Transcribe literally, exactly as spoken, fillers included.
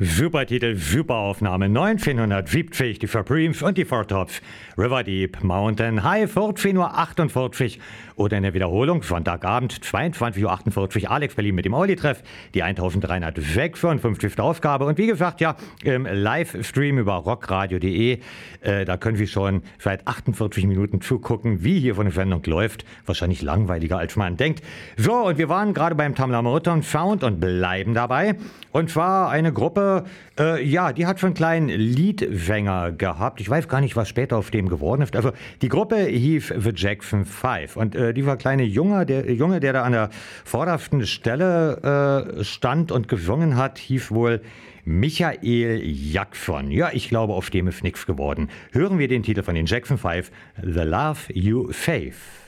Super Titel, super Aufnahme. neunzehnhundertsiebzig, die Supremes und die Four Tops. River Deep, Mountain High, vierzehn Uhr achtundvierzig. Oder in der Wiederholung, Sonntagabend, zweiundzwanzig Uhr achtundvierzig, Alex Berlin mit dem Olli-Treff, die eintausenddreihundertsechsundfünfzigste Ausgabe. Und wie gesagt, ja, im Livestream über rockradio punkt de, äh, da können Sie schon seit achtundvierzig Minuten zugucken, wie hier von der Sendung läuft. Wahrscheinlich langweiliger, als man denkt. So, und wir waren gerade beim Tamla Motown Sound und bleiben dabei. Und zwar eine Gruppe, äh, ja, die hat schon einen kleinen Leadsänger gehabt. Ich weiß gar nicht, was später auf dem geworden ist. Also die Gruppe hieß The Jackson Five. Und äh, dieser kleine Junge der, Junge, der da an der vordersten Stelle äh, stand und gesungen hat, hieß wohl Michael Jackson. Ja, ich glaube, auf dem ist nichts geworden. Hören wir den Titel von den Jackson Five, The Love You Save.